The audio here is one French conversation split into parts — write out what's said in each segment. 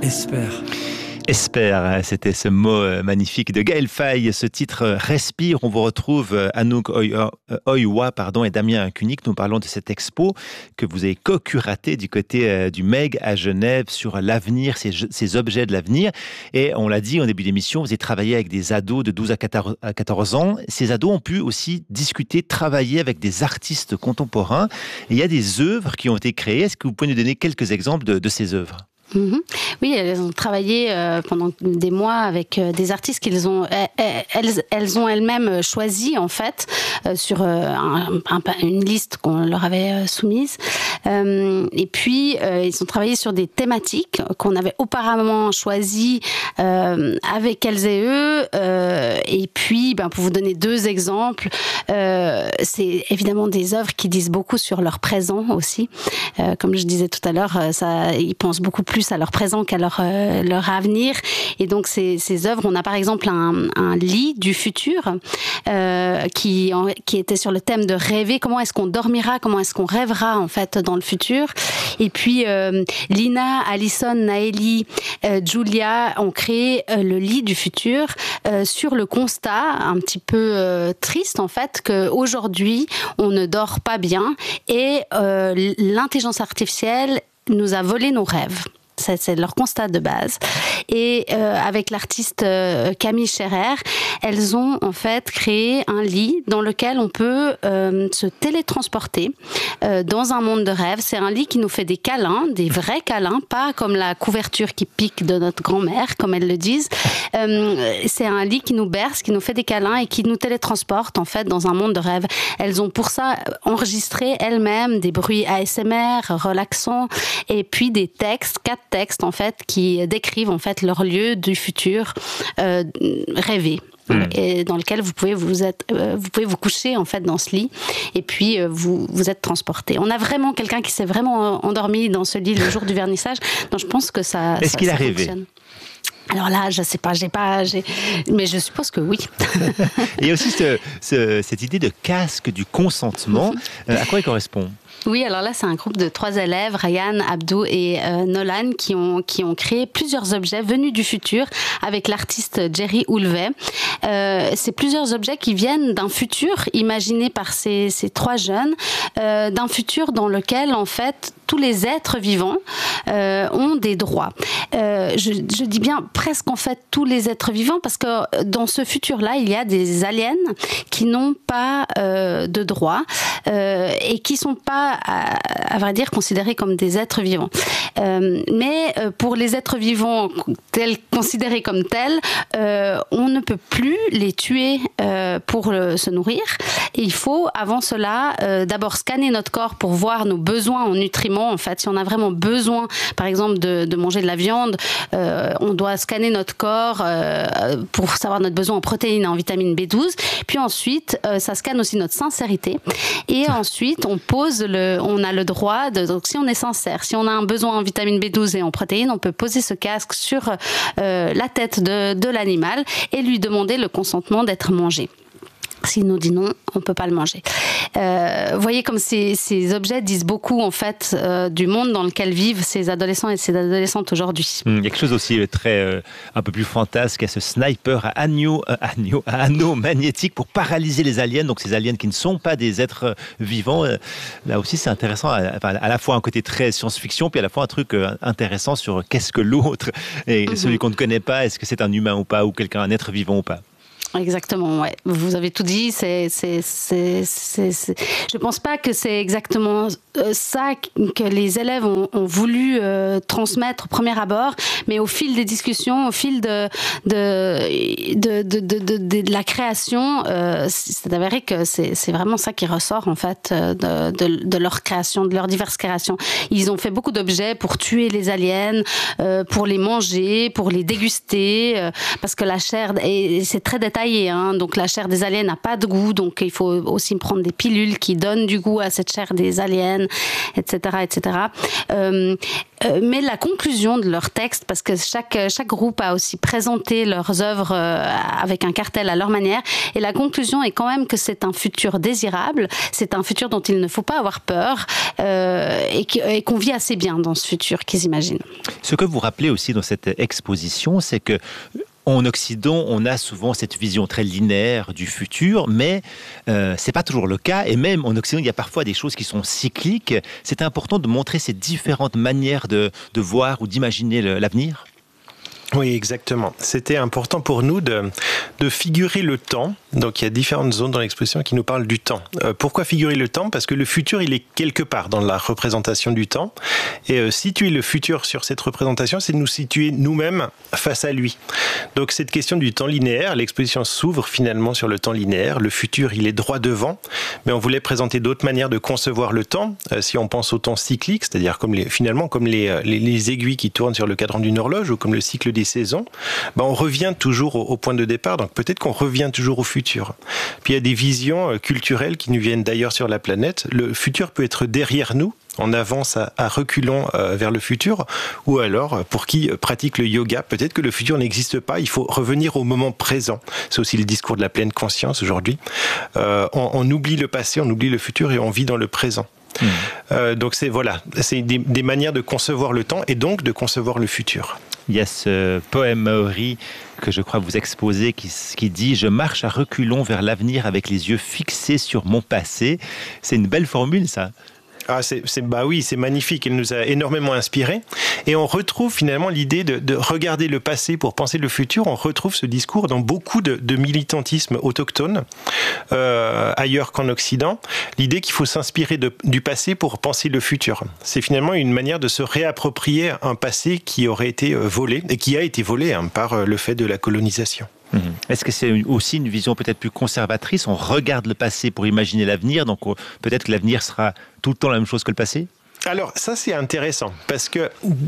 Espère. Espère, c'était ce mot magnifique de Gaël Faye, ce titre Respire. On vous retrouve Anouk Oiwa et Damien Cunik. Nous parlons de cette expo que vous avez co-curatée du côté du MEG à Genève sur l'avenir, ces objets de l'avenir. Et on l'a dit en début d'émission, vous avez travaillé avec des ados de 12 à 14 ans. Ces ados ont pu aussi discuter, travailler avec des artistes contemporains. Et il y a des œuvres qui ont été créées. Est-ce que vous pouvez nous donner quelques exemples de ces œuvres ? Oui, elles ont travaillé pendant des mois avec des artistes qu'elles ont elles-mêmes choisis en fait sur une liste qu'on leur avait soumise. Et puis ils ont travaillé sur des thématiques qu'on avait auparavant choisies avec elles et eux. Et puis, pour vous donner deux exemples, c'est évidemment des œuvres qui disent beaucoup sur leur présent aussi. Comme je disais tout à l'heure, ils pensent beaucoup plus à leur présent qu'à leur avenir. Et donc, ces œuvres, on a par exemple un lit du futur qui était sur le thème de rêver. Comment est-ce qu'on dormira? Comment est-ce qu'on rêvera, en fait, dans le futur? Et puis, Lina, Alison, Naëlie, Julia ont créé le lit du futur sur le constat un petit peu triste, en fait, qu'aujourd'hui, on ne dort pas bien et l'intelligence artificielle nous a volé nos rêves. C'est leur constat de base. Et avec l'artiste Camille Scherer, elles ont en fait créé un lit dans lequel on peut se télétransporter dans un monde de rêve. C'est un lit qui nous fait des câlins, des vrais câlins, pas comme la couverture qui pique de notre grand-mère, comme elles le disent. C'est un lit qui nous berce, qui nous fait des câlins et qui nous télétransporte en fait dans un monde de rêve. Elles ont pour ça enregistré elles-mêmes des bruits ASMR relaxants et puis des textes, 4 textes en fait qui décrivent en fait leur lieu du futur rêvé. Et dans lequel vous pouvez vous coucher en fait dans ce lit et puis vous êtes transporté. On a vraiment quelqu'un qui s'est vraiment endormi dans ce lit le jour du vernissage. Donc je pense que ça. Est-ce qu'il a rêvé? Fonctionne. Alors là, je sais pas, mais je suppose que oui. Il y a aussi cette idée de casque du consentement. À quoi il correspond? Oui, alors là, c'est un groupe de 3 élèves, Ryan, Abdou et Nolan, qui ont créé plusieurs objets venus du futur avec l'artiste Jerry Houlvet. C'est plusieurs objets qui viennent d'un futur imaginé par ces 3 jeunes, d'un futur dans lequel, en fait, tous les êtres vivants ont des droits. Je dis bien presque en fait tous les êtres vivants parce que dans ce futur-là, il y a des aliens qui n'ont pas de droits et qui sont pas, à vrai dire, considérés comme des êtres vivants. Mais pour les êtres vivants considérés comme tels, on ne peut plus les tuer pour se nourrir. Et il faut, avant cela, d'abord scanner notre corps pour voir nos besoins en nutriments. En fait, si on a vraiment besoin, par exemple, de manger de la viande, on doit scanner notre corps pour savoir notre besoin en protéines et en vitamine B12. Puis ensuite, ça scanne aussi notre sincérité. Et ensuite, on a le droit donc si on est sincère, si on a un besoin en vitamine B12 et en protéines, on peut poser ce casque sur la tête de l'animal et lui demander le consentement d'être mangé. S'il nous dit non, on ne peut pas le manger. Vous voyez comme ces objets disent beaucoup en fait du monde dans lequel vivent ces adolescents et ces adolescentes aujourd'hui. Il y a quelque chose aussi un peu plus fantasque, à ce sniper à anneau magnétique pour paralyser les aliens, donc ces aliens qui ne sont pas des êtres vivants. Là aussi c'est intéressant, à la fois un côté très science-fiction, puis à la fois un truc intéressant sur qu'est-ce que l'autre, et celui qu'on ne connaît pas, est-ce que c'est un humain ou pas, ou quelqu'un, un être vivant ou pas. Exactement, ouais. Vous avez tout dit. Je pense pas que c'est exactement ça que les élèves ont voulu transmettre au premier abord, mais au fil des discussions, au fil de la création, c'est avéré que c'est vraiment ça qui ressort en fait de leur création, de leur diverses créations. Ils ont fait beaucoup d'objets pour tuer les aliens, pour les manger, pour les déguster, parce que la chair, et c'est très détaillé taillée, hein, donc la chair des aliens n'a pas de goût, donc il faut aussi prendre des pilules qui donnent du goût à cette chair des aliens, etc., etc. Mais la conclusion de leur texte, parce que chaque groupe a aussi présenté leurs œuvres avec un cartel à leur manière, et la conclusion est quand même que c'est un futur désirable, c'est un futur dont il ne faut pas avoir peur, et qu'on vit assez bien dans ce futur qu'ils imaginent. Ce que vous rappelez aussi dans cette exposition, c'est que en Occident, on a souvent cette vision très linéaire du futur, mais c'est pas toujours le cas. Et même en Occident, il y a parfois des choses qui sont cycliques. C'est important de montrer ces différentes manières de voir ou d'imaginer l'avenir. Oui, exactement. C'était important pour nous de figurer le temps. Donc, il y a différentes zones dans l'exposition qui nous parlent du temps. Pourquoi figurer le temps ? Parce que le futur, il est quelque part dans la représentation du temps. Et situer le futur sur cette représentation, c'est nous situer nous-mêmes face à lui. Donc, cette question du temps linéaire, l'exposition s'ouvre finalement sur le temps linéaire. Le futur, il est droit devant. Mais on voulait présenter d'autres manières de concevoir le temps. Si on pense au temps cyclique, c'est-à-dire comme les aiguilles qui tournent sur le cadran d'une horloge ou comme le cycle des saisons, on revient toujours au point de départ, donc peut-être qu'on revient toujours au futur. Puis il y a des visions culturelles qui nous viennent d'ailleurs sur la planète. Le futur peut être derrière nous, on avance à reculons vers le futur, ou alors, pour qui pratique le yoga, peut-être que le futur n'existe pas, il faut revenir au moment présent. C'est aussi le discours de la pleine conscience aujourd'hui. On oublie le passé, on oublie le futur et on vit dans le présent. Donc c'est des manières de concevoir le temps et donc de concevoir le futur. Il y a ce poème maori que je crois vous exposez qui dit « Je marche à reculons vers l'avenir avec les yeux fixés sur mon passé ». C'est une belle formule, ça. Oui, c'est magnifique. Elle nous a énormément inspirés. Et on retrouve finalement l'idée de regarder le passé pour penser le futur. On retrouve ce discours dans beaucoup de militantisme autochtone, ailleurs qu'en Occident. L'idée qu'il faut s'inspirer du passé pour penser le futur. C'est finalement une manière de se réapproprier un passé qui aurait été volé, et qui a été volé par le fait de la colonisation. Est-ce que c'est aussi une vision peut-être plus conservatrice ? On regarde le passé pour imaginer l'avenir, donc peut-être que l'avenir sera tout le temps la même chose que le passé ? Alors ça c'est intéressant parce que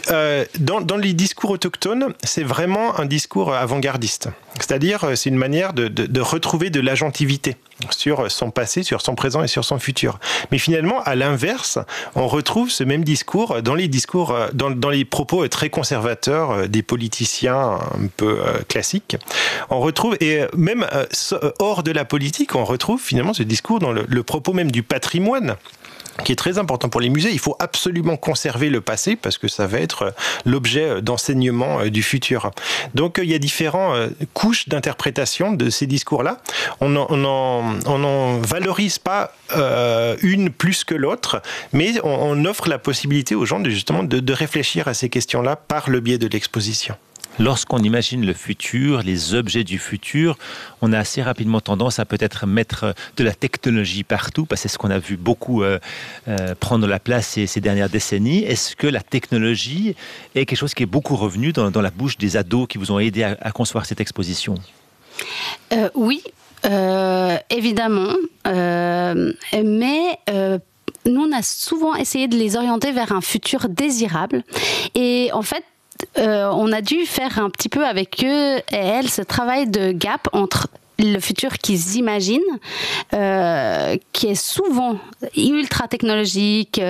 dans les discours autochtones c'est vraiment un discours avant-gardiste, c'est-à-dire c'est une manière de retrouver de l'agentivité sur son passé, sur son présent et sur son futur. Mais finalement à l'inverse on retrouve ce même discours dans les propos très conservateurs des politiciens un peu classiques. On retrouve, et même hors de la politique, on retrouve finalement ce discours dans le propos même du patrimoine, qui est très important pour les musées. Il faut absolument conserver le passé parce que ça va être l'objet d'enseignement du futur. Donc il y a différentes couches d'interprétation de ces discours-là. On n'en valorise pas une plus que l'autre, mais on offre la possibilité aux gens de réfléchir à ces questions-là par le biais de l'exposition. Lorsqu'on imagine le futur, les objets du futur, on a assez rapidement tendance à peut-être mettre de la technologie partout, parce que c'est ce qu'on a vu beaucoup prendre la place ces dernières décennies. Est-ce que la technologie est quelque chose qui est beaucoup revenu dans la bouche des ados qui vous ont aidé à concevoir cette exposition ? Oui, évidemment, mais... nous, on a souvent essayé de les orienter vers un futur désirable. Et en fait, on a dû faire un petit peu avec eux et elles ce travail de gap entre le futur qu'ils imaginent, qui est souvent ultra technologique,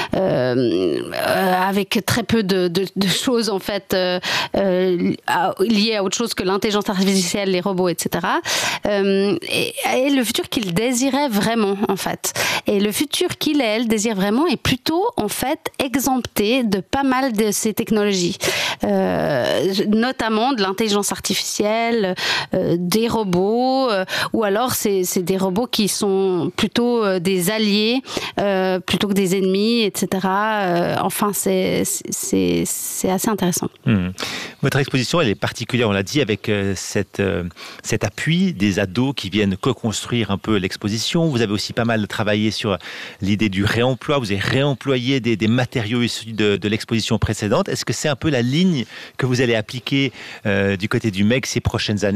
avec très peu de choses en fait liées à autre chose que l'intelligence artificielle, les robots, etc. Et le futur qu'ils désiraient vraiment en fait. Et le futur qu'ils et elles désirent vraiment est plutôt en fait exempté de pas mal de ces technologies, notamment de l'intelligence artificielle, des robots. Ou alors c'est des robots qui sont plutôt des alliés plutôt que des ennemis, etc. Enfin, c'est assez intéressant. Votre exposition, elle est particulière, on l'a dit, avec cet appui des ados qui viennent co-construire un peu l'exposition. Vous avez aussi pas mal travaillé sur l'idée du réemploi. Vous avez réemployé des matériaux issus de l'exposition précédente. Est-ce que c'est un peu la ligne que vous allez appliquer du côté du MEG ces prochaines années ?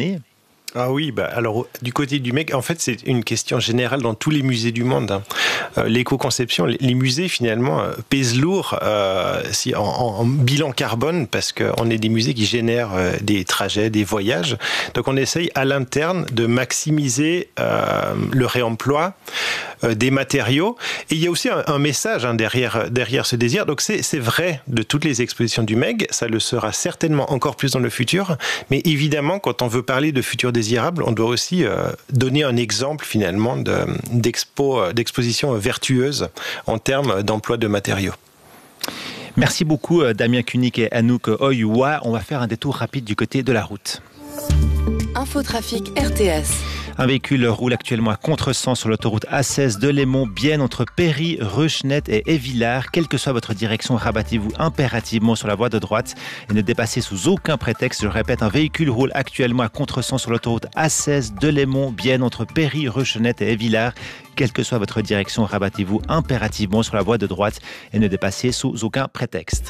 Ah oui, alors du côté du MEG, en fait c'est une question générale dans tous les musées du monde. L'éco-conception, les musées finalement pèsent lourd en bilan carbone parce qu'on est des musées qui génèrent des trajets, des voyages. Donc on essaye à l'interne de maximiser le réemploi des matériaux. Et il y a aussi un message derrière ce désir. Donc c'est vrai de toutes les expositions du MEG, ça le sera certainement encore plus dans le futur. Mais évidemment, quand on veut parler de futur désirable, on doit aussi donner un exemple finalement d'exposition vertueuse en termes d'emploi de matériaux. Merci beaucoup Damien Cunik et Anouk Oyoua. On va faire un détour rapide du côté de la route. Infotrafic RTS. Un véhicule roule actuellement à contresens sur l'autoroute A16 de Lémont, bien entre Péry, Reuchenette et Évillard. Quelle que soit votre direction, rabattez-vous impérativement sur la voie de droite et ne dépassez sous aucun prétexte. Je répète, un véhicule roule actuellement à contresens sur l'autoroute A16 de Lémont, bien entre Péry, Reuchenette et Évillard. Quelle que soit votre direction, rabattez-vous impérativement sur la voie de droite et ne dépassez sous aucun prétexte.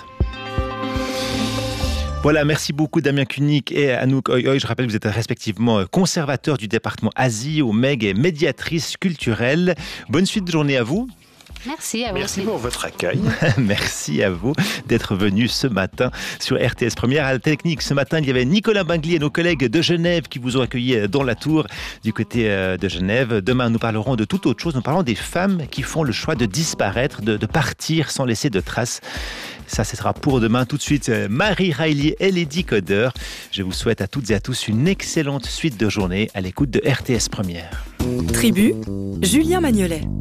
Voilà, merci beaucoup Damien Cunik et Anouk Oyoua. Je rappelle que vous êtes respectivement conservateur du département Asie au MEG et médiatrice culturelle. Bonne suite de journée à vous. Merci à vous. Merci pour votre accueil. Merci à vous d'être venu ce matin sur RTS Première. À la technique, ce matin, il y avait Nicolas Bingley et nos collègues de Genève qui vous ont accueilli dans la tour du côté de Genève. Demain, nous parlerons de toute autre chose. Nous parlons des femmes qui font le choix de disparaître, de partir sans laisser de traces. Ça, ce sera pour demain. Tout de suite, Marie Riley et Lady Coder. Je vous souhaite à toutes et à tous une excellente suite de journée à l'écoute de RTS Première. Tribu, Julien Magnolet.